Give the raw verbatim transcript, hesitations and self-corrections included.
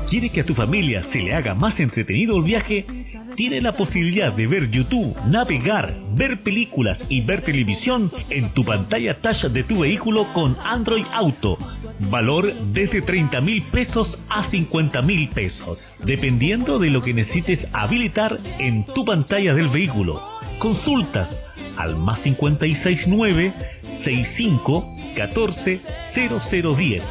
¿Quiere que a tu familia se le haga más entretenido el viaje? Tiene la posibilidad de ver YouTube, navegar, ver películas y ver televisión en tu pantalla touch de tu vehículo con Android Auto. Valor desde treinta mil pesos a cincuenta mil pesos, dependiendo de lo que necesites habilitar en tu pantalla del vehículo. Consultas al más cincuenta y seis nueve, sesenta y cinco, catorce, cero cero diez.